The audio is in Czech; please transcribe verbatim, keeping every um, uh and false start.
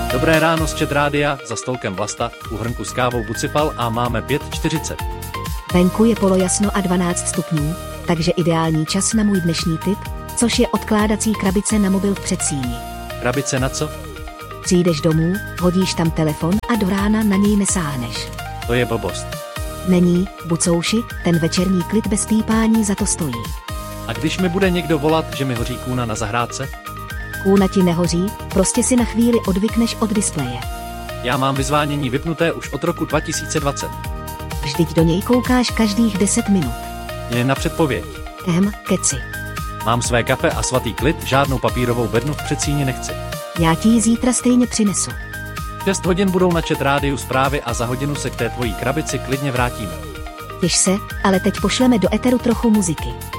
Dobré ráno z Chat Rádia, za stolkem Vlasta, u hrnku s kávou Bucifal a máme pět čtyřicet. Venku je polojasno a dvanáct stupňů, takže ideální čas na můj dnešní tip, což je odkládací krabice na mobil v předsíni. Krabice na co? Přijdeš domů, hodíš tam telefon a do rána na něj nesáhneš. To je blbost. Není, bucouši, ten večerní klid bez pípání za to stojí. A když mi bude někdo volat, že mi hoří kůna na zahrádce? Kůna ti nehoří, prostě si na chvíli odvykneš od displeje. Já mám vyzvánění vypnuté už od roku dva tisíce dvacet. Vždyť do něj koukáš každých deset minut. Je na předpověď. Ehm, keci. Mám své kafe a svatý klid, žádnou papírovou bednu v předsíni nechci. Já ti ji zítra stejně přinesu. šest hodin budou na Chat Rádiu zprávy a za hodinu se k té tvojí krabici klidně vrátíme. Těš se, ale teď pošleme do eteru trochu muziky.